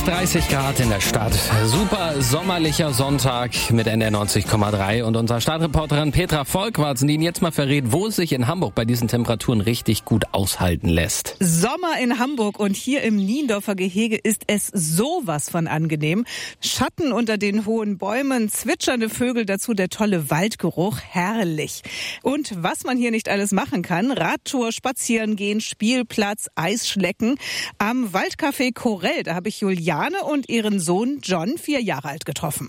30 Grad in der Stadt. Super sommerlicher Sonntag mit NDR 90,3. Und unsere Stadtreporterin Petra Volkwarts, die Ihnen jetzt mal verrät, wo es sich in Hamburg bei diesen Temperaturen richtig gut aushalten lässt. Sommer in Hamburg und hier im Niendorfer Gehege ist es sowas von angenehm. Schatten unter den hohen Bäumen, zwitschernde Vögel, dazu der tolle Waldgeruch. Herrlich. Und was man hier nicht alles machen kann: Radtour, spazieren gehen, Spielplatz, Eisschlecken. Am Waldcafé Korell, da habe ich Juliane und ihren Sohn John, 4 Jahre alt, getroffen.